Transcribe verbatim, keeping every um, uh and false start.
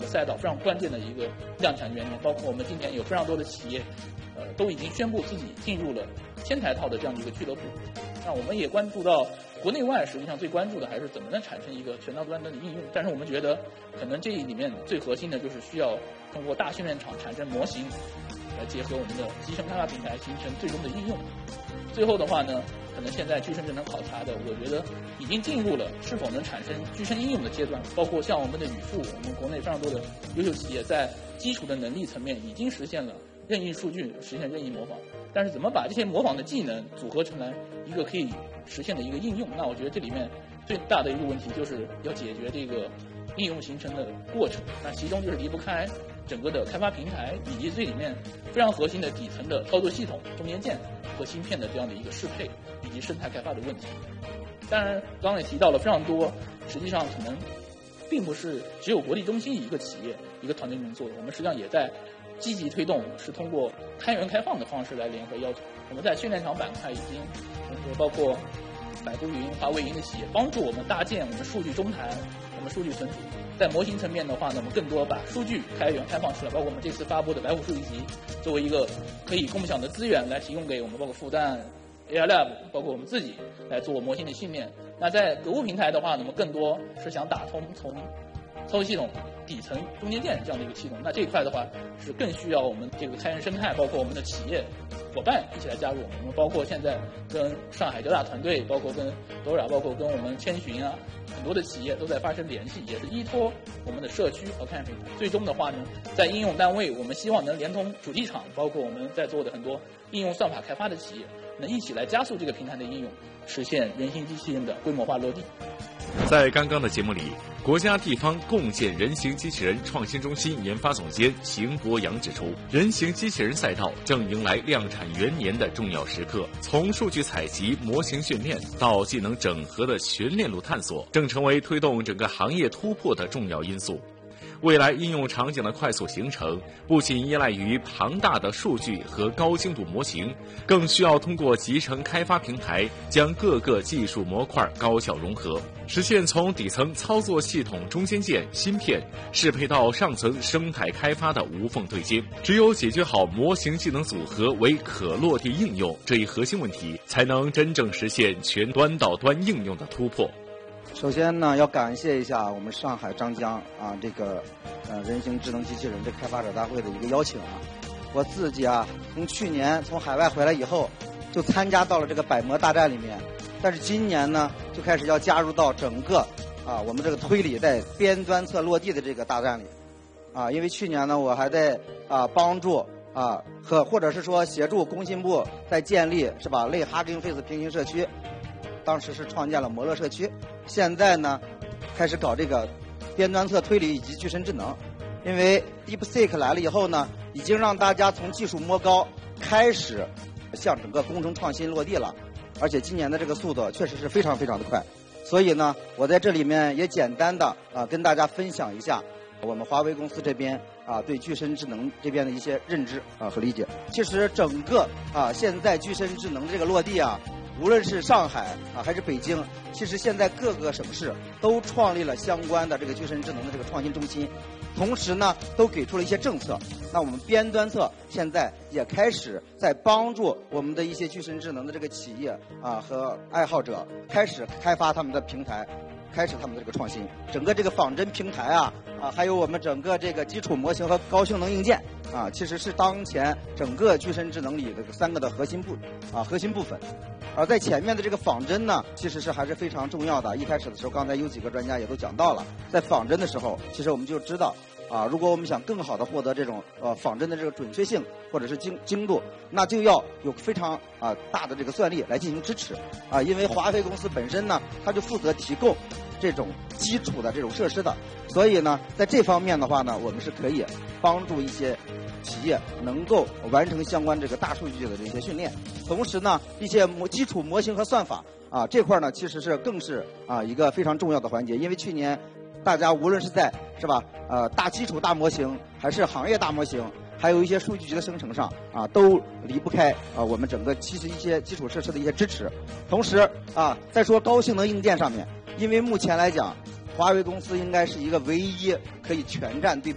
赛道非常关键的一个量产元年，包括我们今年有非常多的企业，呃，都已经宣布自己进入了千台套的这样的一个俱乐部。那我们也关注到国内外，实际上最关注的还是怎么能产生一个全高端的应用。但是我们觉得，可能这里面最核心的就是需要通过大训练场产生模型，来结合我们的集成开发平台，形成最终的应用。最后的话呢，可能现在具身智能考察的，我觉得已经进入了是否能产生具身应用的阶段。包括像我们的语富，我们国内非常多的优秀企业在基础的能力层面已经实现了任意数据，实现任意模仿。但是怎么把这些模仿的技能组合成来一个可以实现的一个应用？那我觉得这里面最大的一个问题就是要解决这个应用形成的过程。那其中就是离不开整个的开发平台，以及这里面非常核心的底层的操作系统、中间件和芯片的这样的一个适配，以及生态开发的问题。当然，刚刚也提到了非常多，实际上可能并不是只有国力中心一个企业、一个团队能做的，我们实际上也在积极推动，是通过开源开放的方式来联合要求。我们在训练场板块已经，包括百度云、华为云的企业，帮助我们搭建我们数据中台、我们数据存储。在模型层面的话呢，我们更多把数据开源开放出来，包括我们这次发布的白虎数据集，作为一个可以共享的资源来提供给我们，包括复旦、A I Lab， 包括我们自己来做模型的训练。那在格物平台的话呢，我们更多是想打通从操作系统底层中间件这样的一个系统。那这一块的话是更需要我们这个开源生态，包括我们的企业伙伴一起来加入。我们包括现在跟上海交大团队，包括跟 Dora， 包括跟我们千寻啊，很多的企业都在发生联系，也是依托我们的社区和开源平台。最终的话呢，在应用单位，我们希望能连通主机厂，包括我们在做的很多应用算法开发的企业，能一起来加速这个平台的应用，实现人形机器人的规模化落地。 在刚刚的节目里，国家地方共建人形机器人创新中心研发总监邢博洋指出，人形机器人赛道正迎来量产元年的重要时刻，从数据采集、模型训练到技能整合的全链路探索，正成为推动整个行业突破的重要因素。未来应用场景的快速形成，不仅依赖于庞大的数据和高精度模型，更需要通过集成开发平台将各个技术模块高效融合，实现从底层操作系统中间件、芯片适配到上层生态开发的无缝对接。只有解决好模型技能组合为可落地应用这一核心问题，才能真正实现全端到端应用的突破。 首先呢，要感谢一下我们上海张江啊，这个呃人形智能机器人这开发者大会的一个邀请啊。我自己啊，从去年从海外回来以后，就参加到了这个百模大战里面，但是今年呢，就开始要加入到整个啊我们这个推理在边端侧落地的这个大战里啊。因为去年呢，我还在啊帮助啊和或者是说协助工信部在建立是吧类 Hugging Face 平行社区。当时是创建了摩乐社区，现在呢，开始搞这个边端侧推理以及具身智能。因为 DeepSeek 来了以后呢，已经让大家从技术摸高开始向整个工程创新落地了，而且今年的这个速度确实是非常非常的快。所以呢，我在这里面也简单的啊跟大家分享一下我们华为公司这边啊对具身智能这边的一些认知啊和理解。其实整个啊现在具身智能这个落地啊。无论是上海啊还是北京，其实现在各个省市都创立了相关的这个具身智能的这个创新中心，同时呢都给出了一些政策。那我们边端侧现在也开始在帮助我们的一些具身智能的这个企业啊和爱好者开始开发他们的平台，开始他们的这个创新。整个这个仿真平台啊啊还有我们整个这个基础模型和高性能硬件啊，其实是当前整个具身智能里的三个的核心部啊核心部分。而在前面的这个仿真呢，其实是还是非常重要的。一开始的时候，刚才有几个专家也都讲到了，在仿真的时候，其实我们就知道啊，如果我们想更好的获得这种呃仿真的这个准确性或者是精精度，那就要有非常啊大的这个算力来进行支持啊。因为华为公司本身呢，它就负责提供这种基础的这种设施的，所以呢，在这方面的话呢，我们是可以帮助一些企业能够完成相关这个大数据的这些训练。同时呢，一些模基础模型和算法啊这块呢，其实是更是啊一个非常重要的环节。因为去年大家无论是在是吧呃大基础大模型，还是行业大模型，还有一些数据集的生成上啊，都离不开啊我们整个其实一些基础设施的一些支持。同时啊，再说高性能硬件上面，因为目前来讲，华为公司应该是一个唯一可以全站对